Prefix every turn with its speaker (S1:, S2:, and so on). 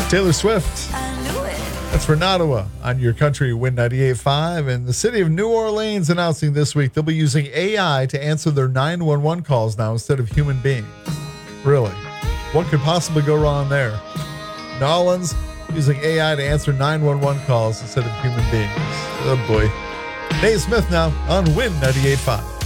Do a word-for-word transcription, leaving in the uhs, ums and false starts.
S1: Taylor Swift.
S2: I knew it.
S1: That's for Nottawa on your country Win ninety-eight point five. And the city of New Orleans announcing this week they'll be using A I to answer their nine one one calls now instead of human beings. Really? What could possibly go wrong there? New Orleans using A I to answer nine one one calls instead of human beings. Oh boy. Nate Smith now on Win ninety-eight point five.